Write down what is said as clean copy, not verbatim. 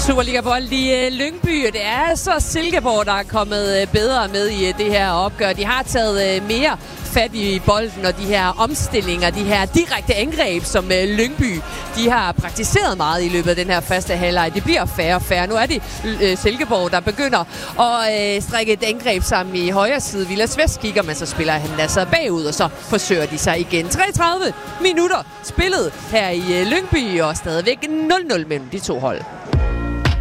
Superliga-bold i Lyngby. Det er så Silkeborg, der er kommet bedre med i det her opgør. De har taget mere fat i bolden, og de her omstillinger, de her direkte angreb, som Lyngby de har praktiseret meget i løbet af den her første halvleg. Det bliver færre og færre. Nu er det Silkeborg, der begynder at strikke et angreb sammen i højre side. Vilas Vest kigger, men så spiller han Nasser bagud, og så forsøger de sig igen. 33 minutter spillet her i Lyngby, og stadigvæk 0-0 mellem de to hold.